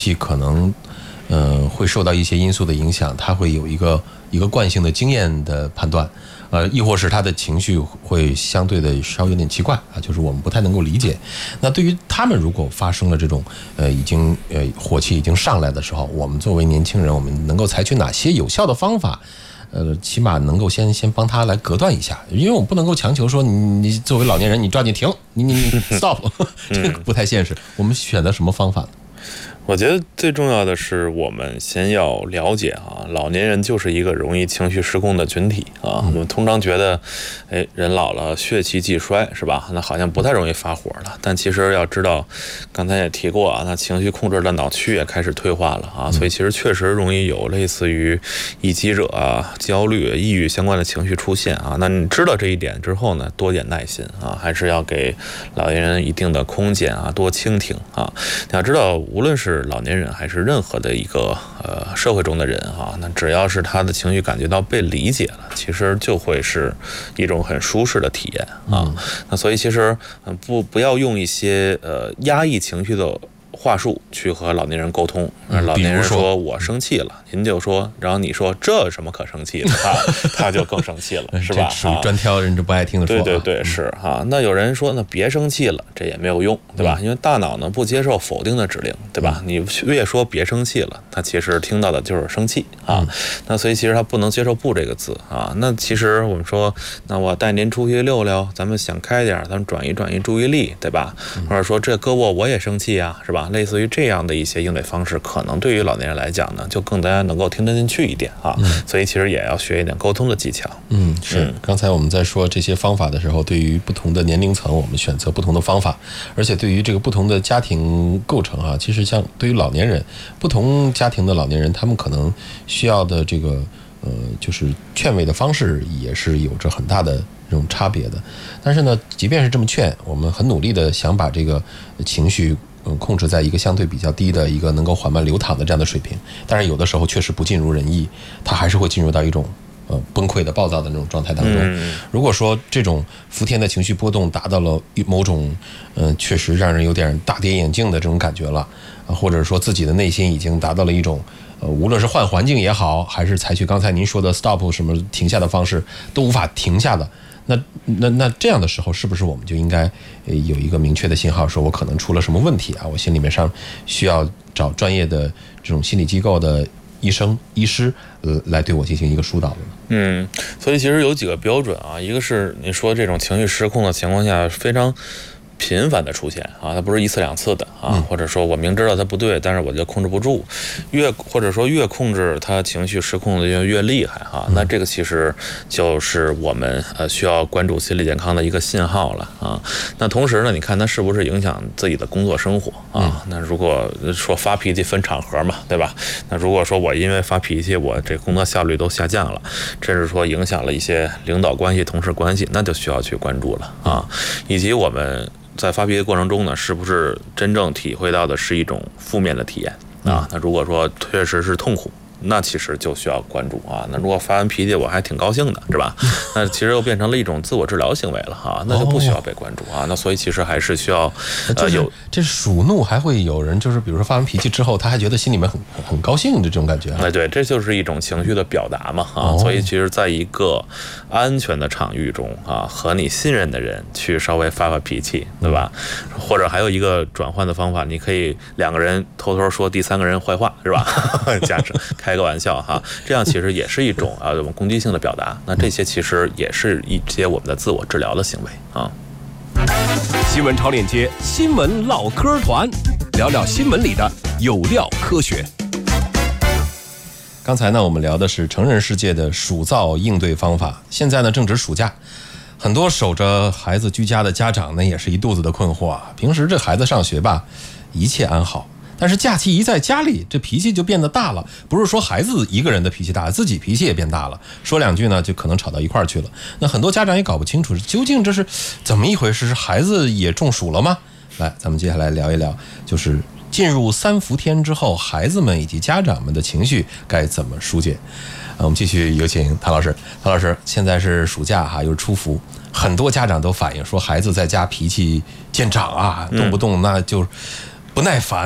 可能会受到一些因素的影响，他会有一个惯性的经验的判断，亦或是他的情绪会相对的稍有点奇怪啊，就是我们不太能够理解。那对于他们如果发生了这种已经火气已经上来的时候，我们作为年轻人，我们能够采取哪些有效的方法？起码能够先帮他来隔断一下，因为我们不能够强求说你作为老年人，你抓紧停，你 stop， 这个不太现实。我们选择什么方法呢？ 我觉得最重要的是，我们先要了解啊，老年人就是一个容易情绪失控的群体啊。我们通常觉得，人老了血气既衰，是吧？那好像不太容易发火了。但其实要知道，刚才也提过啊，那情绪控制的脑区也开始退化了啊，所以其实确实容易有类似于易激者啊、焦虑、抑郁相关的情绪出现啊。那你知道这一点之后呢，多点耐心啊，还是要给老年人一定的空间啊，多倾听啊。你要知道，无论是老年人还是任何的一个社会中的人啊，那只要是他的情绪感觉到被理解了，其实就会是一种很舒适的体验啊。那所以其实不要用一些压抑情绪的话术去和老年人沟通。老年人说我生气了，您就说，然后你说这有什么可生气的啊？他就更生气了，是吧？ 这属于专挑人家不爱听的说。 对，是哈。那有人说，那别生气了，这也没有用，对吧？因为大脑呢不接受否定的指令，对吧？你越说别生气了，他其实听到的就是生气啊。那所以其实他不能接受不这个字啊。那其实我们说，那我带您出去溜溜，咱们想开点，咱们转移注意力，对吧？或者说这胳膊我也生气啊，是吧？类似于这样的一些应对方式，可能对于老年人来讲呢，就更加能够听得进去一点啊。所以其实也要学一点沟通的技巧。 是。刚才我们在说这些方法的时候，对于不同的年龄层，我们选择不同的方法，而且对于这个不同的家庭构成啊，其实像对于老年人，不同家庭的老年人，他们可能需要的这个就是劝慰的方式也是有着很大的这种差别的。但是呢，即便是这么劝，我们很努力的想把这个情绪控制在一个相对比较低的一个能够缓慢流淌的这样的水平，但是有的时候确实不尽如人意，它还是会进入到一种崩溃的暴躁的那种状态当中。如果说这种伏天的情绪波动达到了某种确实让人有点大跌眼镜的这种感觉了，或者说自己的内心已经达到了一种无论是换环境也好，还是采取刚才您说的 stop 什么停下的方式都无法停下的，那这样的时候，是不是我们就应该有一个明确的信号，说我可能出了什么问题啊？我心里面上需要找专业的这种心理机构的医师来对我进行一个疏导的呢？ 所以其实有几个标准啊，一个是你说这种情绪失控的情况下非常频繁的出现啊，它不是一次两次的啊，或者说我明知道它不对，但是我就控制不住，或者说越控制它情绪失控的越厉害啊，那这个其实就是我们需要关注心理健康的一个信号了啊。那同时呢，你看它是不是影响自己的工作生活啊？那如果说发脾气分场合嘛，对吧？那如果说我因为发脾气，我这工作效率都下降了，甚至说影响了一些领导关系、同事关系，那就需要去关注了啊。以及我们在发脾气过程中呢，是不是真正体会到的是一种负面的体验啊？那如果说确实是痛苦，那其实就需要关注啊。那如果发完脾气我还挺高兴的，是吧？那其实又变成了一种自我治疗行为了哈，那就不需要被关注啊。那所以其实还是需要这属怒还会有人就是比如说发完脾气之后，他还觉得心里面很高兴的这种感觉啊。 对，这就是一种情绪的表达嘛啊。所以其实在一个安全的场域中啊，和你信任的人去稍微发脾气，对吧？或者还有一个转换的方法，你可以两个人偷偷说第三个人坏话，是吧？假设开个玩笑哈，这样其实也是一种攻击性的表达。那这些其实也是一些我们的自我治疗的行为啊。 新闻超链接，新闻唠嗑团，聊聊新闻里的有料科学。 刚才呢，我们聊的是成人世界的暑噪应对方法。现在呢，正值暑假，很多守着孩子居家的家长呢，也是一肚子的困惑啊。平时这孩子上学吧，一切安好。但是假期一在家里，这脾气就变得大了。不是说孩子一个人的脾气大，自己脾气也变大了。说两句呢，就可能吵到一块儿去了。那很多家长也搞不清楚，究竟这是怎么一回事？是孩子也中暑了吗？来，咱们接下来聊一聊，就是进入三伏天之后，孩子们以及家长们的情绪该怎么疏解？我们继续有请谭老师。谭老师，现在是暑假哈，又是初伏，很多家长都反映说，孩子在家脾气见长啊，动不动那就不耐烦。跟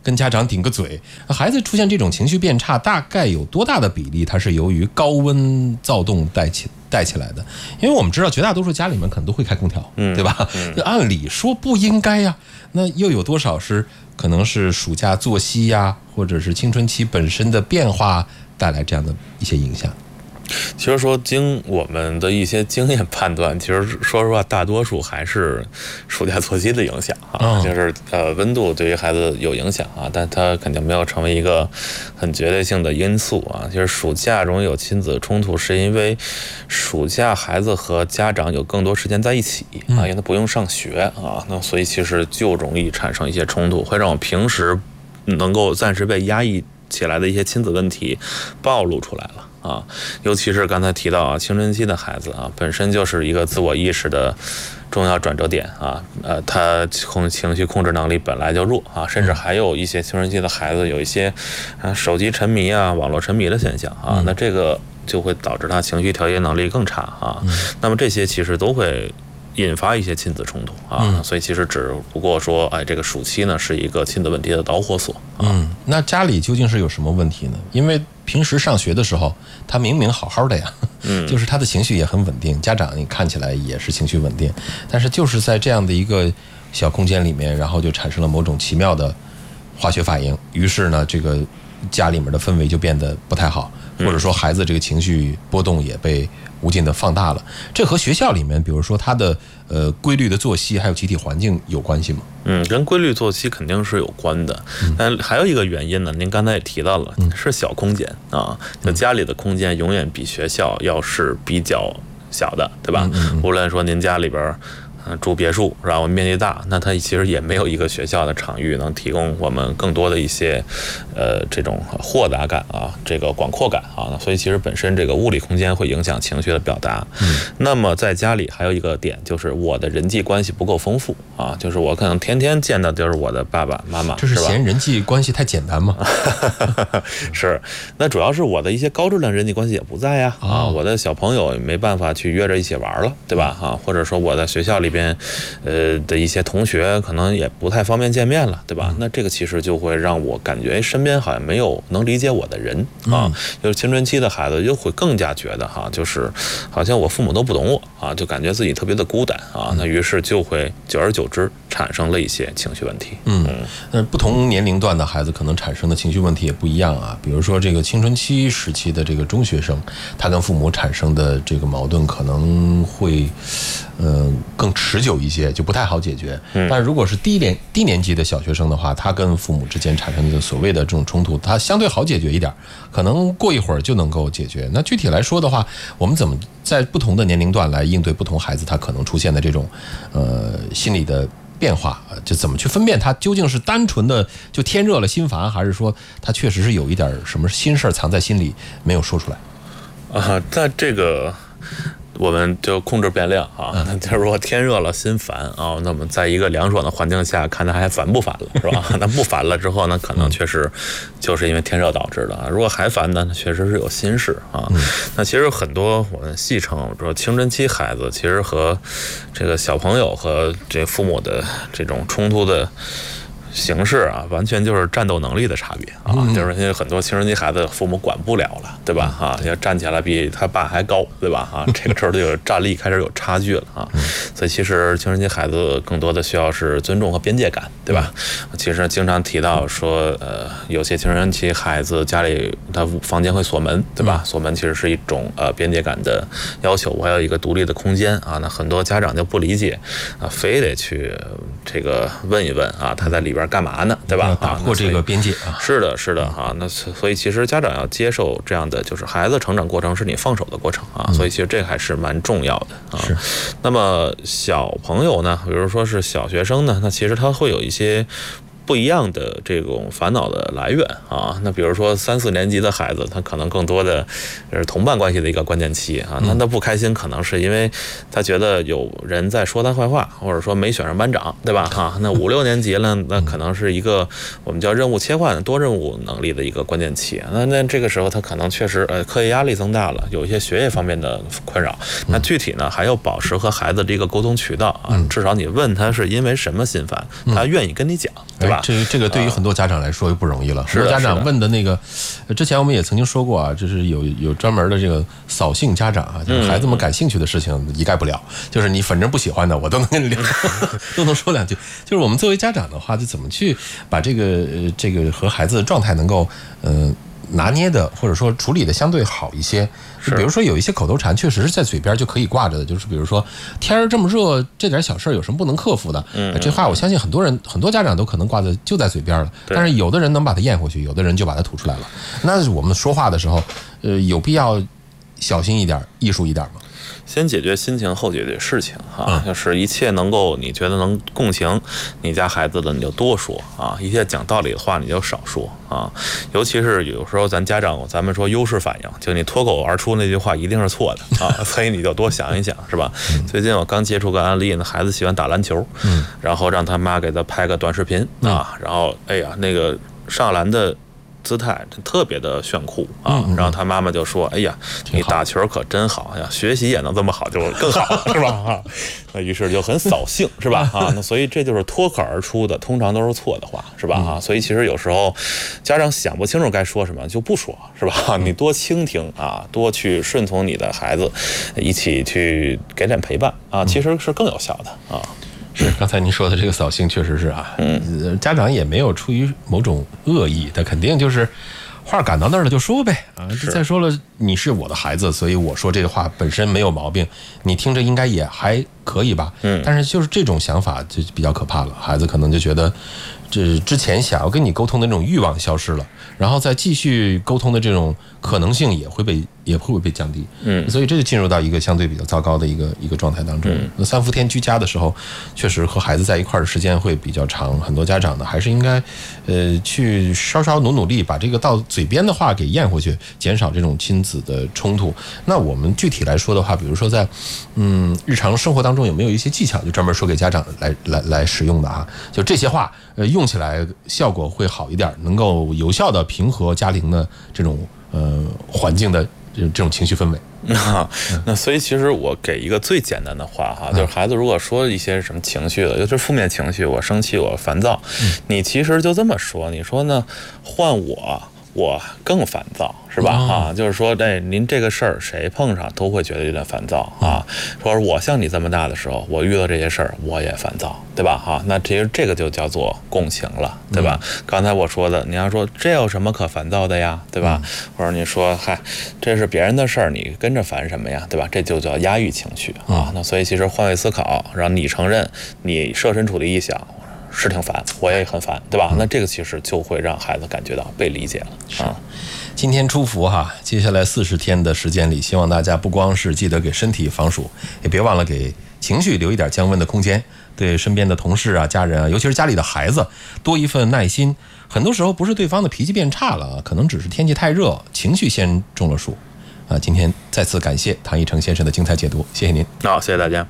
跟家长顶个嘴。孩子出现这种情绪变差，大概有多大的比例它是由于高温躁动带起来的？因为我们知道绝大多数家里面可能都会开空调，对吧？按理说不应该呀，那又有多少是可能是暑假作息呀，或者是青春期本身的变化带来这样的一些影响？ 其实说经我们的一些经验判断，其实说实话，大多数还是暑假作息的影响啊，就是温度对于孩子有影响啊，但它肯定没有成为一个很决定性的因素啊。就是暑假容易有亲子冲突，是因为暑假孩子和家长有更多时间在一起啊，因为他不用上学啊，那所以其实就容易产生一些冲突，会让我平时能够暂时被压抑起来的一些亲子问题暴露出来了。啊，尤其是刚才提到啊，青春期的孩子啊，本身就是一个自我意识的重要转折点啊，他情绪控制能力本来就弱啊，甚至还有一些青春期的孩子有一些手机沉迷啊、网络沉迷的现象啊，那这个就会导致他情绪调节能力更差啊，那么这些其实都会引发一些亲子冲突啊，所以其实只不过说，哎，这个暑期呢是一个亲子问题的导火索啊。 那家里究竟是有什么问题呢？因为平时上学的时候，他明明好好的呀，就是他的情绪也很稳定，家长你看起来也是情绪稳定，但是就是在这样的一个小空间里面，然后就产生了某种奇妙的化学反应，于是呢，这个家里面的氛围就变得不太好，或者说孩子这个情绪波动也被无尽的放大了。这和学校里面，比如说他的规律的作息还有集体环境有关系吗？ 跟规律作息肯定是有关的，但还有一个原因呢，您刚才也提到了，是小空间啊，就家里的空间永远比学校要是比较小的，对吧？无论说您家里边住别墅，然后面积大，那它其实也没有一个学校的场域能提供我们更多的一些这种豁达感啊，这个广阔感啊，所以其实本身这个物理空间会影响情绪的表达。那么在家里还有一个点，就是我的人际关系不够丰富啊，就是我可能天天见的就是我的爸爸妈妈， 这是嫌人际关系太简单吗？ 是，那主要是我的一些高质量人际关系也不在呀啊，我的小朋友也没办法去约着一起玩了，对吧？啊，或者说我在学校里边的一些同学可能也不太方便见面了，对吧？那这个其实就会让我感觉身边好像没有能理解我的人啊，就是青春期的孩子就会更加觉得哈，就是好像我父母都不懂我啊，就感觉自己特别的孤单啊，那于是就会久而久之产生了一些情绪问题。 那不同年龄段的孩子可能产生的情绪问题也不一样啊，比如说这个青春期时期的这个中学生，他跟父母产生的这个矛盾可能会更持久一些，就不太好解决。但如果是低年级的小学生的话，他跟父母之间产生的所谓的这种冲突，他相对好解决一点，可能过一会儿就能够解决。那具体来说的话，我们怎么在不同的年龄段来应对不同孩子他可能出现的这种心理的变化，就怎么去分辨他究竟是单纯的就天热了心烦，还是说他确实是有一点什么心事藏在心里没有说出来啊？在这个我们就控制变量啊，那就是说天热了心烦啊，那么在一个凉爽的环境下，看他还烦不烦了，是吧？那不烦了之后呢，可能确实就是因为天热导致的啊。如果还烦呢，确实是有心事啊。那其实很多我们戏称说青春期孩子其实和这个小朋友和这父母的这种冲突的形式啊，完全就是战斗能力的差别啊，就是因为很多青春期孩子父母管不了了，对吧？啊，要站起来比他爸还高，对吧？啊，这个时候就有战力开始有差距了啊。所以其实青春期孩子更多的需要是尊重和边界感，对吧？其实经常提到说，有些青春期孩子家里他房间会锁门，对吧？锁门其实是一种边界感的要求，我还有一个独立的空间啊。那很多家长就不理解啊，非得去这个问一问啊，他在里边干嘛呢？对吧？ 打破这个边界啊， 是的，是的哈。那所以其实家长要接受这样的，就是孩子成长过程是你放手的过程啊。所以其实这个还是蛮重要的啊。那么小朋友呢，比如说是小学生呢，那其实他会有一些不一样的这种烦恼的来源啊。那比如说3、4年级的孩子，他可能更多的是同伴关系的一个关键期啊。那他不开心，可能是因为他觉得有人在说他坏话，或者说没选上班长，对吧？哈，那5、6年级了，那可能是一个我们叫任务切换、多任务能力的一个关键期。那这个时候他可能确实课业压力增大了，有一些学业方面的困扰。那具体呢，还要保持和孩子这个沟通渠道啊，至少你问他是因为什么心烦，他愿意跟你讲，对吧？ 吧？ 这个对于很多家长来说又不容易了。很多家长问的那个，之前我们也曾经说过啊，就是有专门的这个扫兴家长啊，就是孩子们感兴趣的事情一概不聊，就是你反正不喜欢的，我都能跟你聊，都能说两句。就是我们作为家长的话，就怎么去把这个和孩子的状态能够拿捏的，或者说处理的相对好一些。就比如说有一些口头禅确实是在嘴边就可以挂着的，就是比如说天儿这么热，这点小事有什么不能克服的？这话我相信很多家长都可能挂的就在嘴边了，但是有的人能把它咽回去，有的人就把它吐出来了。那我们说话的时候，有必要小心一点、艺术一点吗？ 先解决心情，后解决事情啊，就是一切能够你觉得能共情你家孩子的你就多说啊，一切讲道理的话你就少说啊。尤其是有时候咱们说优势反应，就你脱口而出那句话一定是错的啊，所以你就多想一想，是吧？最近我刚接触个案例，那孩子喜欢打篮球，然后让他妈给他拍个短视频啊，然后哎呀那个上篮的姿态特别的炫酷啊，然后他妈妈就说：“哎呀，你打球可真好呀，学习也能这么好，就更好了，是吧？”那于是就很扫兴，是吧？啊，那所以这就是脱口而出的，通常都是错的话，是吧？啊，所以其实有时候家长想不清楚该说什么就不说，是吧？你多倾听啊，多去顺从你的孩子，一起去给点陪伴啊，其实是更有效的啊。 是，刚才您说的这个扫兴确实是啊，家长也没有出于某种恶意，他肯定就是话赶到那儿了就说呗啊。再说了，你是我的孩子，所以我说这个话本身没有毛病，你听着应该也还可以吧。但是就是这种想法就比较可怕了，孩子可能就觉得这之前想要跟你沟通的那种欲望消失了，然后再继续沟通的这种可能性也会被降低。所以这就进入到一个相对比较糟糕的一个状态当中。那3伏天居家的时候，确实和孩子在一块儿的时间会比较长，很多家长呢还是应该去稍稍努力，把这个到嘴边的话给咽回去，减少这种亲子的冲突。那我们具体来说的话，比如说在日常生活当中有没有一些技巧，就专门说给家长来使用的啊？就这些话用起来效果会好一点，能够有效的平和家庭的这种环境的这种情绪氛围。 那所以其实我给一个最简单的话哈，就是孩子如果说一些什么情绪的，尤其是负面情绪，我生气，我烦躁，你其实就这么说，你说呢？换我更烦躁，是吧？啊，就是说，您这个事儿谁碰上都会觉得有点烦躁啊。说我像你这么大的时候，我遇到这些事儿我也烦躁，对吧？哈，那其实这个就叫做共情了，对吧？刚才我说的，你要说这有什么可烦躁的呀，对吧？或者你说，嗨，这是别人的事儿，你跟着烦什么呀，对吧？这就叫压抑情绪啊。那所以其实换位思考，让你承认你设身处地一想。是挺烦，我也很烦，对吧？那这个其实就会让孩子感觉到被理解了啊。 今天初伏哈，接下来40天的时间里，希望大家不光是记得给身体防暑，也别忘了给情绪留一点降温的空间。对身边的同事啊、家人啊，尤其是家里的孩子，多一份耐心。很多时候不是对方的脾气变差了，可能只是天气太热，情绪先中了暑啊。今天再次感谢唐一成先生的精彩解读，谢谢您。 好，谢谢大家。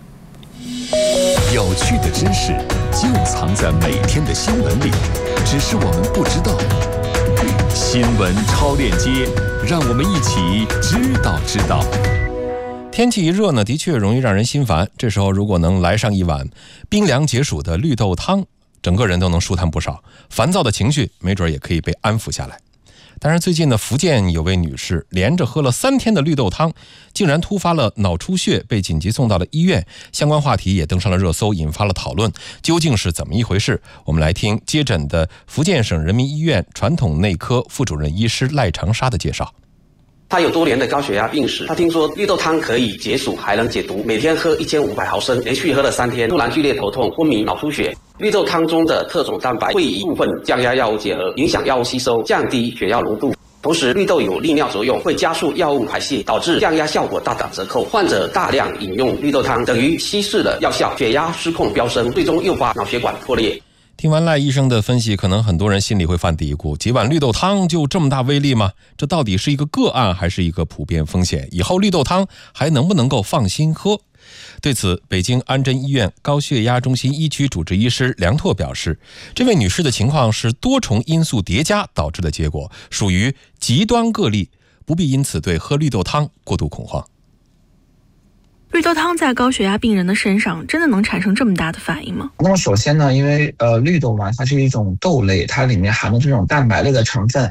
有趣的知识就藏在每天的新闻里，只是我们不知道。新闻超链接，让我们一起知道。 天气一热呢，的确容易让人心烦。这时候如果能来上一碗冰凉解暑的绿豆汤，整个人都能舒坦不少，烦躁的情绪没准也可以被安抚下来。但是最近呢，福建有位女士连着喝了3天的绿豆汤，竟然突发了脑出血，被紧急送到了医院。相关话题也登上了热搜，引发了讨论。究竟是怎么一回事？我们来听接诊的福建省人民医院传统内科副主任医师赖长沙的介绍。 他有多年的高血压病史，他听说绿豆汤可以解暑还能解毒，每天喝1500毫升，连续喝了3天，突然剧烈头痛、昏迷、脑出血。绿豆汤中的特种蛋白会与一部分降压药物结合，影响药物吸收，降低血药浓度。同时，绿豆有利尿作用，会加速药物排泄，导致降压效果大打折扣。患者大量饮用绿豆汤，等于稀释了药效，血压失控飙升，最终诱发脑血管破裂。 听完赖医生的分析，可能很多人心里会犯嘀咕：几碗绿豆汤就这么大威力吗？这到底是一个个案还是一个普遍风险？以后绿豆汤还能不能够放心喝？对此，北京安贞医院高血压中心一区主治医师梁拓表示，这位女士的情况是多重因素叠加导致的结果，属于极端个例，不必因此对喝绿豆汤过度恐慌。 绿豆汤在高血压病人的身上真的能产生这么大的反应吗？ 那么首先呢，因为绿豆嘛，它是一种豆类，它里面含的这种蛋白类的成分，